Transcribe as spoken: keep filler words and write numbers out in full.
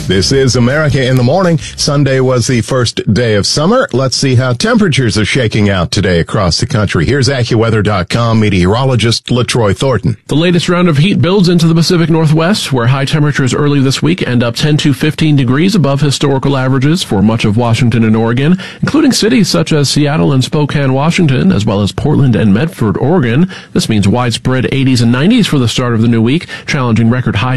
This is America in the Morning. Sunday was the first day of summer. Let's see how temperatures are shaking out today across the country. Here's AccuWeather dot com meteorologist LaTroy Thornton. The latest round of heat builds into the Pacific Northwest, where high temperatures early this week end up ten to fifteen degrees above historical averages for much of Washington and Oregon, including cities such as Seattle and Spokane, Washington, as well as Portland and Medford, Oregon. This means widespread eighties and nineties for the start of the new week, challenging record highs